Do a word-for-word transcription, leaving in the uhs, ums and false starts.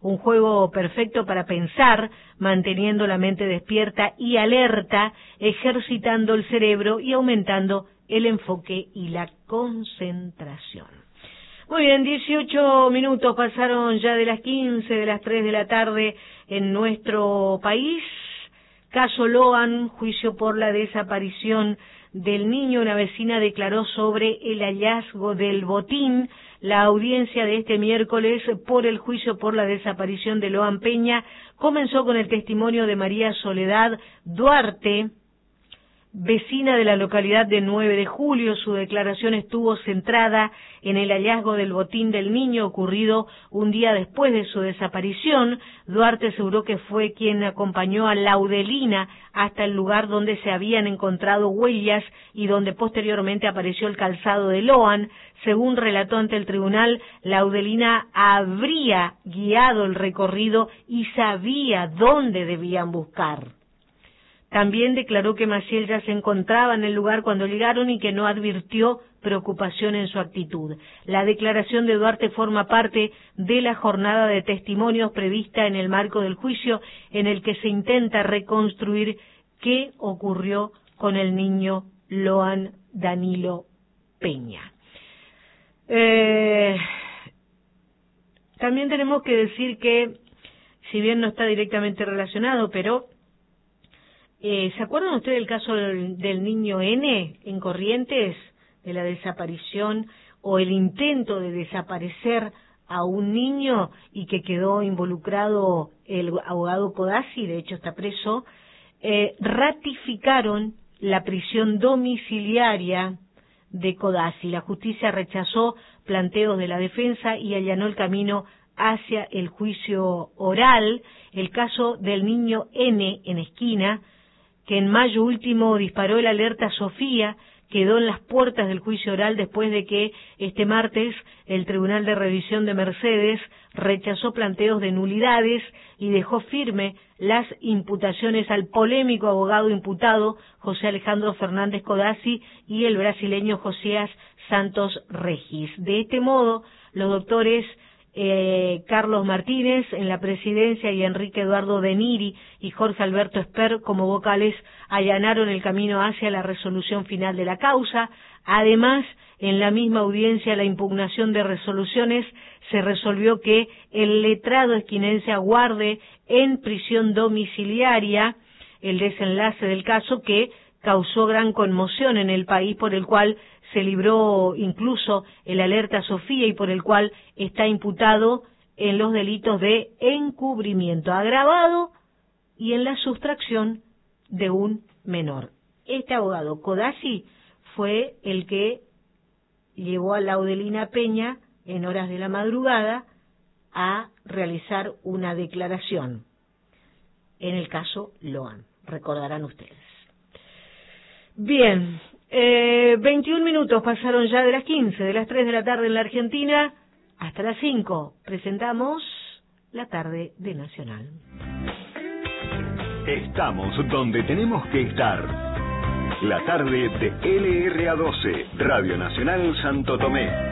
un juego perfecto para pensar, manteniendo la mente despierta y alerta, ejercitando el cerebro y aumentando el enfoque y la concentración. Muy bien, dieciocho minutos pasaron ya de las quince, de las tres de la tarde en nuestro país. Caso Loan, juicio por la desaparición del niño. Una vecina declaró sobre el hallazgo del botín. La audiencia de este miércoles por el juicio por la desaparición de Loan Peña comenzó con el testimonio de María Soledad Duarte, vecina de la localidad de nueve de julio. Su declaración estuvo centrada en el hallazgo del botín del niño ocurrido un día después de su desaparición. Duarte aseguró que fue quien acompañó a Laudelina hasta el lugar donde se habían encontrado huellas y donde posteriormente apareció el calzado de Loan. Según relató ante el tribunal, Laudelina habría guiado el recorrido y sabía dónde debían buscar. También declaró que Maciel ya se encontraba en el lugar cuando llegaron y que no advirtió preocupación en su actitud. La declaración de Duarte forma parte de la jornada de testimonios prevista en el marco del juicio en el que se intenta reconstruir qué ocurrió con el niño Loan Danilo Peña. Eh, también tenemos que decir que, si bien no está directamente relacionado, pero Eh, ¿se acuerdan ustedes del caso del, del niño N en Corrientes, de la desaparición o el intento de desaparecer a un niño y que quedó involucrado el abogado Codazzi, de hecho está preso? Eh, ratificaron la prisión domiciliaria de Codazzi. La justicia rechazó planteos de la defensa y allanó el camino hacia el juicio oral. El caso del niño N en Esquina, que en mayo último disparó el alerta Sofía, quedó en las puertas del juicio oral después de que este martes el Tribunal de Revisión de Mercedes rechazó planteos de nulidades y dejó firme las imputaciones al polémico abogado imputado José Alejandro Fernández Codazzi y el brasileño Josías Santos Regis. De este modo, los doctores Eh, Carlos Martínez en la presidencia y Enrique Eduardo Deniri y Jorge Alberto Esper como vocales allanaron el camino hacia la resolución final de la causa. Además, en la misma audiencia, la impugnación de resoluciones se resolvió que el letrado esquinense aguarde en prisión domiciliaria el desenlace del caso, que causó gran conmoción en el país, por el cual se libró incluso el alerta Sofía y por el cual está imputado en los delitos de encubrimiento agravado y en la sustracción de un menor. Este abogado Codazzi fue el que llevó a Laudelina Peña en horas de la madrugada a realizar una declaración en el caso Loan, recordarán ustedes. Bien, eh, veintiún minutos pasaron ya de las quince, de las tres de la tarde en la Argentina, hasta las cinco. Presentamos la tarde de Nacional. Estamos donde tenemos que estar. La tarde de L R A doce, Radio Nacional Santo Tomé.